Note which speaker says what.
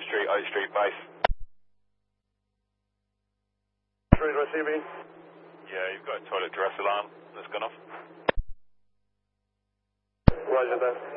Speaker 1: Street, Oak Street base.
Speaker 2: Street receiving.
Speaker 1: Yeah, you've got a toilet dress alarm that's gone off.
Speaker 2: Roger that.